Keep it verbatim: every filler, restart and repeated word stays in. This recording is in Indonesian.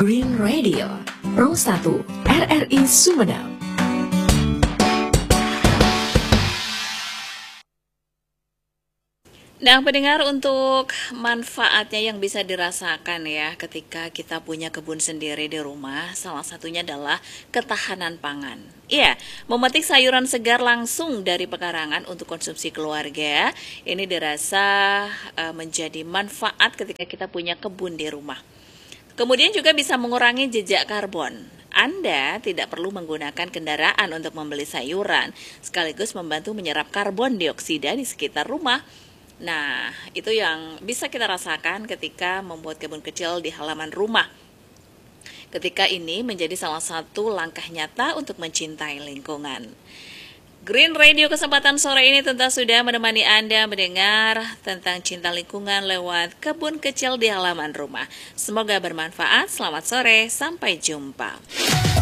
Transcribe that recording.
Green Radio, Pro satu, R R I Sumedang. Nah, pendengar, untuk manfaatnya yang bisa dirasakan ya ketika kita punya kebun sendiri di rumah, salah satunya adalah ketahanan pangan. Iya, memetik sayuran segar langsung dari pekarangan untuk konsumsi keluarga, ini dirasa uh, menjadi manfaat ketika kita punya kebun di rumah. Kemudian juga bisa mengurangi jejak karbon. Anda tidak perlu menggunakan kendaraan untuk membeli sayuran, sekaligus membantu menyerap karbon dioksida di sekitar rumah. Nah, itu yang bisa kita rasakan ketika membuat kebun kecil di halaman rumah. Ketika ini menjadi salah satu langkah nyata untuk mencintai lingkungan. Green Radio kesempatan sore ini tentu sudah menemani Anda mendengar tentang cinta lingkungan lewat kebun kecil di halaman rumah. Semoga bermanfaat. Selamat sore, sampai jumpa.